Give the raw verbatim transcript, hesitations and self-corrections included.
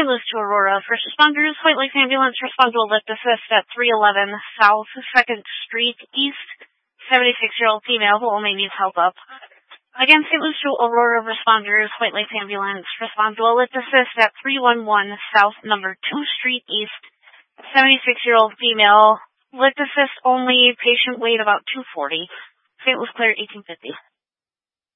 Saint Louis to Aurora. First responders, White Lakes Ambulance, respond to a lift assist at three eleven South second Street East. seventy-six-year-old female who only needs help up. Again, Saint Louis to Aurora responders, White Lakes Ambulance, respond to a lift assist at three one one South number two Street East. seventy-six-year-old female, lift assist only, patient weight about two forty. Saint Louis Clear eighteen fifty.